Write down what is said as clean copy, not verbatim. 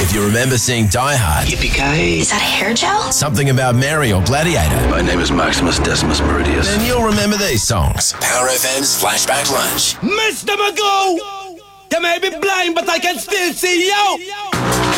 If you remember seeing Die Hard, Yippee-ki-yay. Is that a hair gel? something about Mary or Gladiator, My name is Maximus Decimus Meridius. then you'll remember these songs. Power FM's Flashback Lunch. Mr. Magoo! You may be blind, but I can still see you!